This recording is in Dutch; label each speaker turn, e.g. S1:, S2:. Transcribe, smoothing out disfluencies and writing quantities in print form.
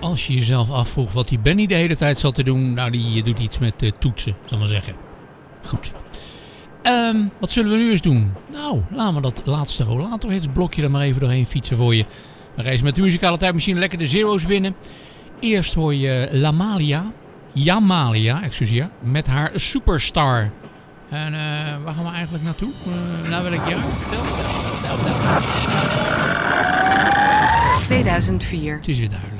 S1: als je jezelf afvroeg wat die Benny de hele tijd zat te doen. Nou, die doet iets met toetsen, zal ik maar zeggen. Goed. Wat zullen we nu eens doen? Nou, laten we dat laatste rollatorhitsblokje er maar even doorheen fietsen voor je. We reizen met de muzikale tijdmachine lekker de zero's binnen. Eerst hoor je Jamalia, met haar Superstar. En waar gaan we eigenlijk naartoe? Nou, welk jaar? Vertel.
S2: 2004.
S1: Het is weer duidelijk.